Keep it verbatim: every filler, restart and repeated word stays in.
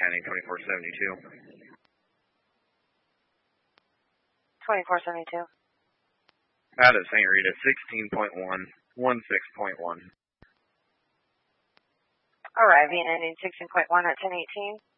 Heading twenty-four seventy-two. twenty-four seventy-two. Out of Saint Rita, sixteen point one, sixteen point one. Arriving ending sixteen point one at ten eighteen.